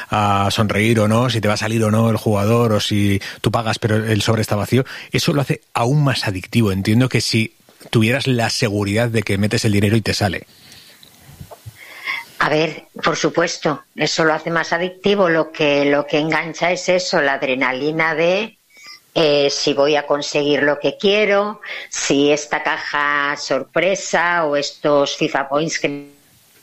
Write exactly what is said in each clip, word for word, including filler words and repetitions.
a sonreír o no, si te va a salir o no el jugador, o si tú pagas pero el sobre está vacío, eso lo hace aún más adictivo. Entiendo que si tuvieras la seguridad de que metes el dinero y te sale. A ver, por supuesto, eso lo hace más adictivo. Lo que, lo que engancha es eso, la adrenalina de eh, si voy a conseguir lo que quiero, si esta caja sorpresa o estos FIFA Points que...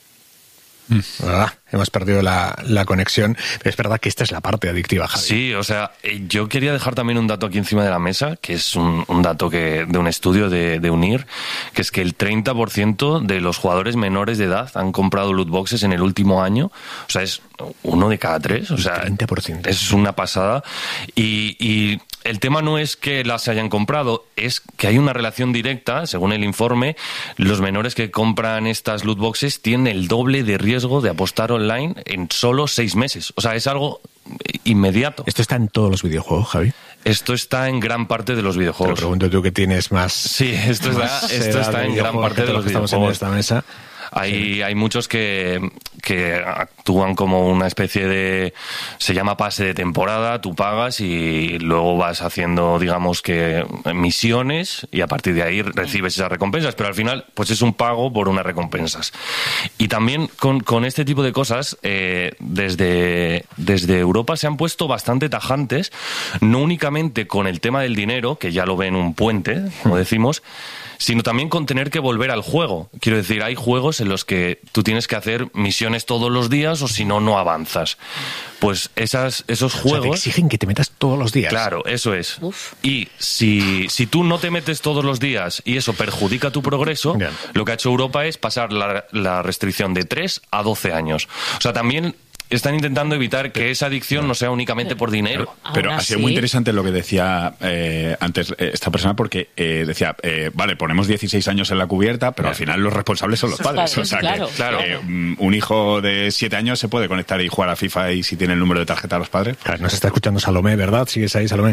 ¿Verdad? Hemos perdido la, la conexión, pero es verdad que esta es la parte adictiva, Javi. Sí, o sea, yo quería dejar también un dato aquí encima de la mesa, que es un, un dato que de un estudio de, de UNIR, que es que el treinta por ciento de los jugadores menores de edad han comprado loot boxes en el último año. O sea, es uno de cada tres. O sea, treinta por ciento. Es una pasada. Y, y el tema no es que las hayan comprado, es que hay una relación directa, según el informe. Los menores que compran estas loot boxes tienen el doble de riesgo de apostar online en solo seis meses. O sea, es algo inmediato. ¿Esto está en todos los videojuegos, Javi? Esto está en gran parte de los videojuegos. Te lo pregunto tú que tienes más... Sí, esto está, esto está en gran parte de los videojuegos. Estamos en esta mesa. Hay, sí. hay muchos que, que actúan como una especie de... Se llama pase de temporada, tú pagas y luego vas haciendo, digamos que, misiones y a partir de ahí recibes esas recompensas, pero al final pues es un pago por unas recompensas. Y también con, con este tipo de cosas, eh, desde, desde Europa se han puesto bastante tajantes, no únicamente con el tema del dinero, que ya lo ven un puente, como decimos, sino también con tener que volver al juego. Quiero decir, hay juegos en los que tú tienes que hacer misiones todos los días o si no, no avanzas. Pues esas, esos juegos... O sea, te exigen que te metas todos los días. Claro, eso es. Uf. Y si, si tú no te metes todos los días y eso perjudica tu progreso, bien, lo que ha hecho Europa es pasar la, la restricción de tres a doce años. O sea, también... están intentando evitar que esa adicción no sea únicamente por dinero. Pero, pero ha sido muy interesante lo que decía eh, antes eh, esta persona, porque eh, decía, eh, vale, ponemos dieciséis años en la cubierta, pero al final los responsables son los padres. padres, o sea, claro, que claro. Eh, un hijo de siete años se puede conectar y jugar a FIFA y si tiene el número de tarjeta a los padres. Claro, nos está escuchando Salomé, ¿verdad? ¿Sigues ahí, Salomé?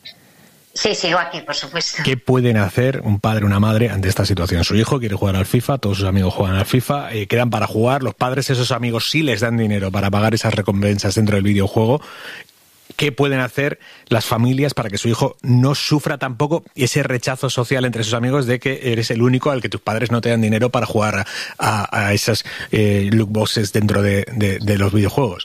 Sí, sigo aquí, por supuesto. ¿Qué pueden hacer un padre o una madre ante esta situación? Su hijo quiere jugar al FIFA, todos sus amigos juegan al FIFA, eh, quedan para jugar, los padres, esos amigos sí les dan dinero para pagar esas recompensas dentro del videojuego. ¿Qué pueden hacer las familias para que su hijo no sufra tampoco ese rechazo social entre sus amigos de que eres el único al que tus padres no te dan dinero para jugar a, a esas eh, loot boxes dentro de, de, de los videojuegos?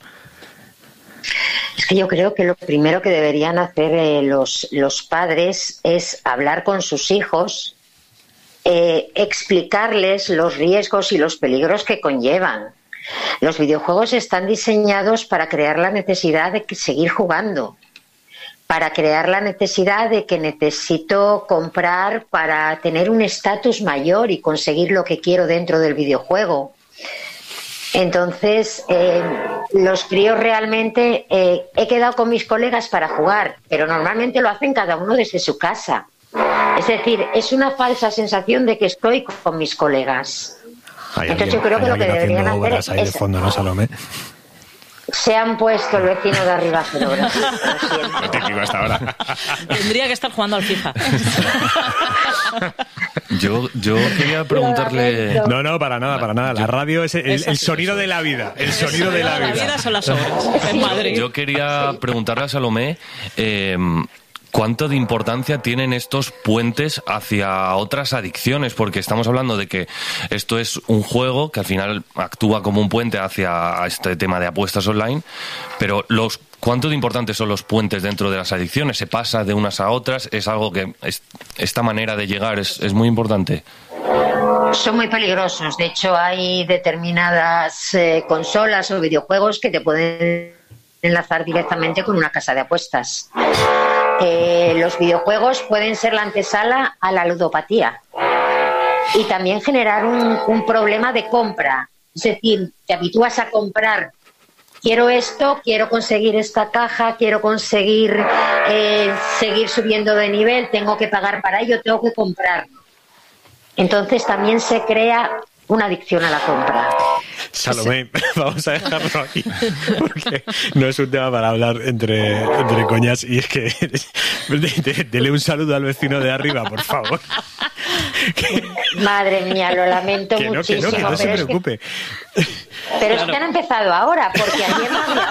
Es que yo creo que lo primero que deberían hacer eh, los, los padres es hablar con sus hijos, eh, explicarles los riesgos y los peligros que conllevan. Los videojuegos están diseñados para crear la necesidad de seguir jugando, para crear la necesidad de que necesito comprar para tener un estatus mayor y conseguir lo que quiero dentro del videojuego. Entonces, eh, los críos realmente... Eh, he quedado con mis colegas para jugar, pero normalmente lo hacen cada uno desde su casa. Es decir, es una falsa sensación de que estoy con mis colegas. Hay Entonces alguien, yo creo que lo que deberían hacer obras ahí es... de fondo, ¿no, Salomé? Se han puesto el vecino de arriba a hacer obras. Lo técnico hasta ahora. Tendría que estar jugando al FIFA. Yo, yo quería preguntarle... No, no, para nada, para nada. La radio es el, Es el así. sonido de la vida. El sonido de la La vida. vida son las obras en Madrid. Yo quería preguntarle a Salomé... Eh, ¿cuánto de importancia tienen estos puentes hacia otras adicciones? Porque estamos hablando de que esto es un juego que al final actúa como un puente hacia este tema de apuestas online, pero los ¿cuánto de importantes son los puentes dentro de las adicciones? ¿Se pasa de unas a otras? ¿Es algo que es, esta manera de llegar es, es muy importante? Son muy peligrosos. De hecho, hay determinadas eh, consolas o videojuegos que te pueden enlazar directamente con una casa de apuestas. Eh, los videojuegos pueden ser la antesala a la ludopatía y también generar un, un problema de compra. Es decir, te habitúas a comprar. Quiero esto, quiero conseguir esta caja, quiero conseguir eh, seguir subiendo de nivel, tengo que pagar para ello, tengo que comprar. Entonces también se crea una adicción a la compra. Salomé, vamos a dejarlo aquí, porque no es un tema para hablar entre, entre coñas, y es que de, de, dele un saludo al vecino de arriba, por favor. Madre mía, lo lamento que no, muchísimo. que no, que no se pero preocupe. Es que, pero es que han empezado ahora, porque ayer no había